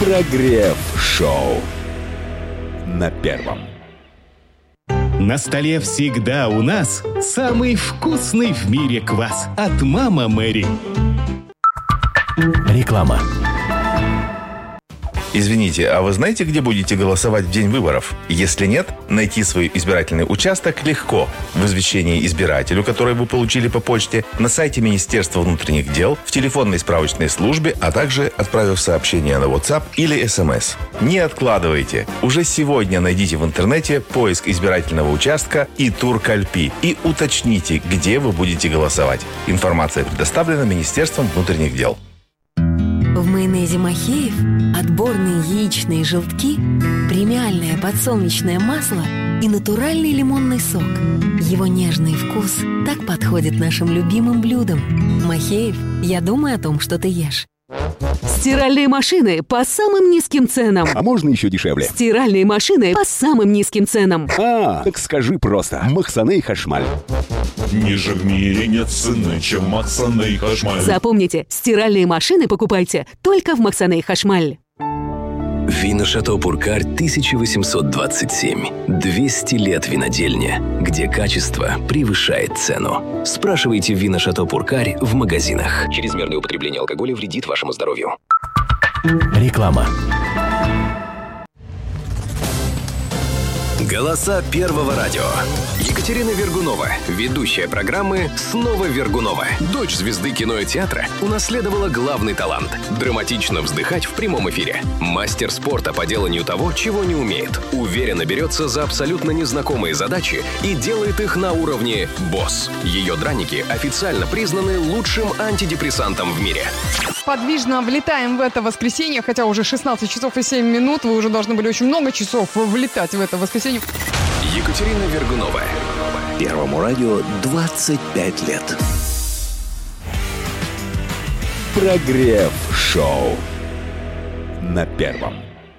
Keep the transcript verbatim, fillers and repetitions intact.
Прогрев-шоу на Первом. На столе всегда у нас самый вкусный в мире квас от «Мама Мэри». Реклама. Извините, а вы знаете, где будете голосовать в день выборов? Если нет, найти свой избирательный участок легко. В извещении избирателю, которое вы получили по почте, на сайте Министерства внутренних дел, в телефонной справочной службе, а также отправив сообщение на WhatsApp или эс эм эс. Не откладывайте. Уже сегодня найдите в интернете поиск избирательного участка и Туркальпи и уточните, где вы будете голосовать. Информация предоставлена Министерством внутренних дел. В майонезе «Махеев» отборные яичные желтки, премиальное подсолнечное масло и натуральный лимонный сок. Его нежный вкус так подходит нашим любимым блюдам. «Махеев», я думаю о том, что ты ешь. Стиральные машины по самым низким ценам. А можно еще дешевле? Стиральные машины по самым низким ценам. А, так скажи просто. Махсаней Хашмаль. Ниже в мире нет цены, чем Махсаней Хашмаль. Запомните, стиральные машины покупайте только в Махсаней Хашмаль. Вино Шато Пуркарь тысяча восемьсот двадцать семь. двести лет винодельня, где качество превышает цену. Спрашивайте Вино Шато Пуркарь в магазинах. Чрезмерное употребление алкоголя вредит вашему здоровью. Реклама. Голоса Первого радио. Екатерина Вергунова, ведущая программы «Снова Вергунова». Дочь звезды кино и театра унаследовала главный талант – драматично вздыхать в прямом эфире. Мастер спорта по деланию того, чего не умеет. Уверенно берется за абсолютно незнакомые задачи и делает их на уровне «босс». Ее драники официально признаны лучшим антидепрессантом в мире. Подвижно влетаем в это воскресенье, хотя уже шестнадцать часов и семь минут. Вы уже должны были очень много часов влетать в это воскресенье. Екатерина Вергунова. Первому радио двадцать пять лет. Прогрев-шоу на Первом.